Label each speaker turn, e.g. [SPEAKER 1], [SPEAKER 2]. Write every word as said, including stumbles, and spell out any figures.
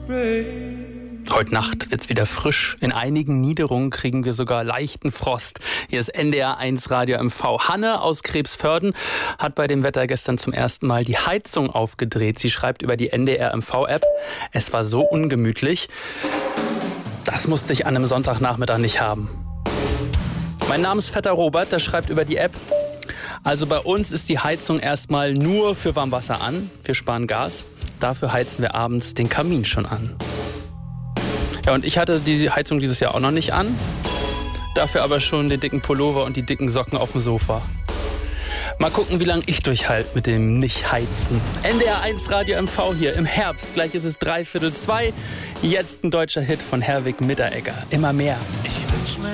[SPEAKER 1] Heute Nacht wird's wieder frisch. In einigen Niederungen kriegen wir sogar leichten Frost. Hier ist N D R eins Radio M V. Hanne aus Krebsförden hat bei dem Wetter gestern zum ersten Mal die Heizung aufgedreht. Sie schreibt über die N D R M V-App: Es war so ungemütlich. Das musste ich an einem Sonntagnachmittag nicht haben. Mein Namensvetter Robert, der schreibt über die App: Also bei uns ist die Heizung erstmal nur für Warmwasser an. Wir sparen Gas. Dafür heizen wir abends den Kamin schon an. Ja, und ich hatte die Heizung dieses Jahr auch noch nicht an. Dafür aber schon den dicken Pullover und die dicken Socken auf dem Sofa. Mal gucken, wie lange ich durchhalte mit dem Nicht-Heizen. N D R eins Radio M V hier im Herbst. Gleich ist es dreiviertel zwei. Jetzt ein deutscher Hit von Herwig Mitteregger. Immer mehr.
[SPEAKER 2] Ich wünsch mir